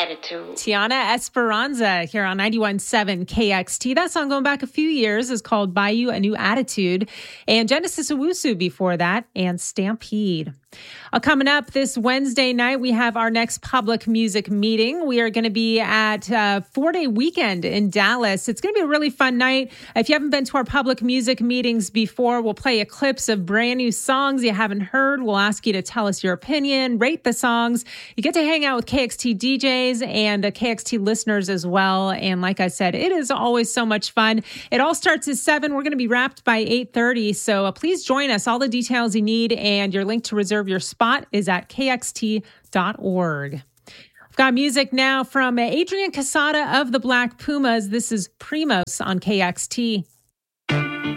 attitude. Tiana Esperanza here on 91.7 KXT. That song going back a few years is called Buy You a New Attitude. And Genesis Owusu before that, and Stampede. Coming up this Wednesday night, we have our next public music meeting. We are going to be at 4-day weekend in Dallas. It's going to be a really fun night. If you haven't been to our public music meetings before, we'll play you clips of brand new songs you haven't heard. We'll ask you to tell us your opinion, rate the songs. You get to hang out with KXT DJs and KXT listeners as well. And like I said, it is always so much fun. It all starts at 7. We're going to be wrapped by 8:30. So please join us. All the details you need and your link to reserve your spot is at kxt.org. I've got music now from Adrian Casada of the Black Pumas. This is Primos on KXT.